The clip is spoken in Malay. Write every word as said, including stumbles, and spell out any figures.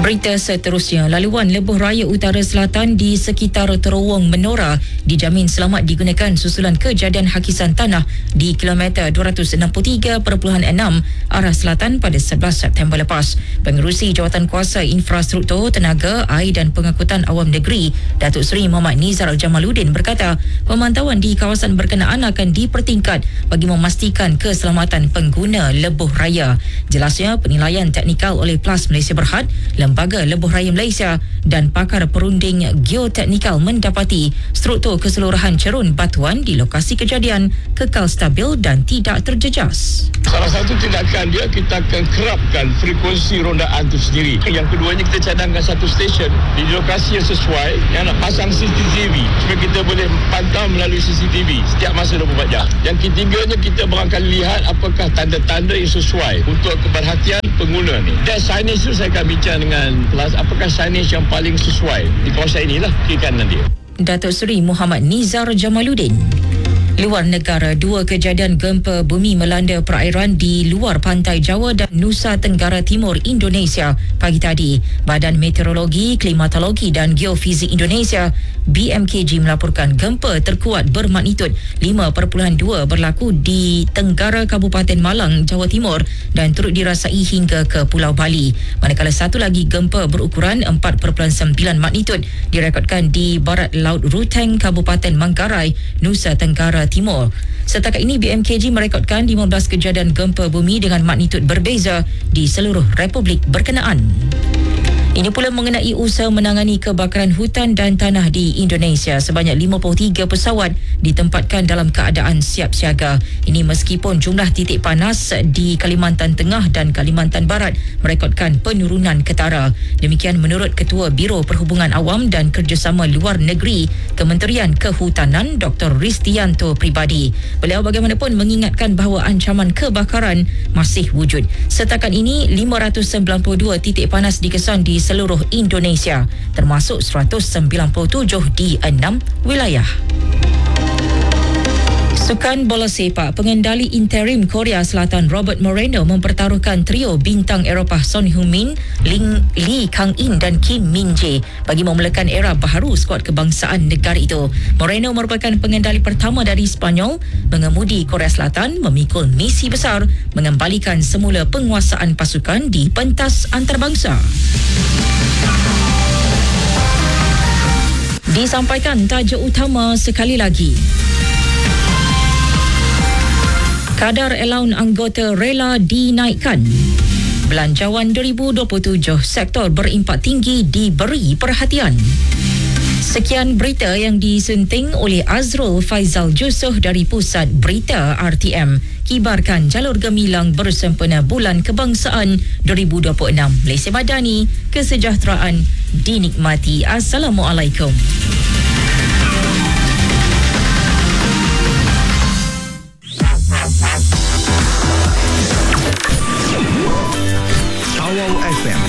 Berita seterusnya, laluan lebuh raya utara selatan di sekitar terowong Menora dijamin selamat digunakan susulan kejadian hakisan tanah di kilometer dua ratus enam puluh tiga perpuluhan enam arah selatan pada sebelas September lepas. Pengerusi Jawatankuasa Infrastruktur, Tenaga, Air dan Pengangkutan Awam Negeri, Datuk Seri Muhammad Nizar Jamaluddin berkata, pemantauan di kawasan berkenaan akan dipertingkat bagi memastikan keselamatan pengguna lebuh raya. Jelasnya, penilaian teknikal oleh PLAS Malaysia Berhad, Lembaga Lebuh Raya Malaysia dan pakar perunding geoteknikal mendapati struktur keseluruhan cerun batuan di lokasi kejadian kekal stabil dan tidak terjejas. Salah satu tindakan dia, kita akan kerapkan frekuensi rondaan itu sendiri. Yang keduanya, kita cadangkan satu stesen di lokasi yang sesuai yang nak pasang C C T V supaya kita boleh pantau melalui C C T V setiap masa dua puluh empat jam. Yang ketiganya, kita barangkali lihat apakah tanda-tanda yang sesuai untuk keberhatian pengguna ni. Dan signage itu saya akan bincang dengan PLAS, apakah signage yang paling sesuai di kawasan inilah kiri kanan dia. Datuk Seri Muhammad Nizar Jamaluddin. Luar negara, dua kejadian gempa bumi melanda perairan di luar pantai Jawa dan Nusa Tenggara Timur Indonesia pagi tadi. Badan Meteorologi, Klimatologi dan Geofizik Indonesia B M K G melaporkan gempa terkuat bermagnitud lima perpuluhan dua berlaku di Tenggara Kabupaten Malang, Jawa Timur dan turut dirasai hingga ke Pulau Bali. Manakala satu lagi gempa berukuran empat perpuluhan sembilan magnitud direkodkan di barat Laut Ruteng, Kabupaten Manggarai, Nusa Tenggara Timur. Setakat ini B M K G merekodkan lima belas kejadian gempa bumi dengan magnitud berbeza di seluruh republik berkenaan. Ini pula mengenai usaha menangani kebakaran hutan dan tanah di Indonesia. Sebanyak lima puluh tiga pesawat ditempatkan dalam keadaan siap siaga. Ini meskipun jumlah titik panas di Kalimantan Tengah dan Kalimantan Barat merekodkan penurunan ketara. Demikian menurut Ketua Biro Perhubungan Awam dan Kerjasama Luar Negeri Kementerian Kehutanan Doktor Ristianto Pribadi. Beliau bagaimanapun mengingatkan bahawa ancaman kebakaran masih wujud. Setakat ini lima ratus sembilan puluh dua titik panas dikesan di seluruh Indonesia, termasuk seratus sembilan puluh tujuh di enam wilayah. Sukan bola sepak, pengendali interim Korea Selatan Robert Moreno mempertaruhkan trio bintang Eropah Son Heung-min, Ling, Lee Kang-in dan Kim Min-jae bagi memulakan era baharu skuad kebangsaan negara itu. Moreno merupakan pengendali pertama dari Sepanyol mengemudi Korea Selatan memikul misi besar mengembalikan semula penguasaan pasukan di pentas antarabangsa. Disampaikan tajuk utama sekali lagi. Kadar allowance anggota rela dinaikkan. Belanjawan dua ribu dua puluh tujuh, sektor berimpak tinggi diberi perhatian. Sekian berita yang disunting oleh Azrul Faizal Jusuh dari Pusat Berita R T M. Kibarkan jalur gemilang bersempena Bulan Kebangsaan dua ribu dua puluh enam. Malaysia Madani, kesejahteraan dinikmati. Assalamualaikum.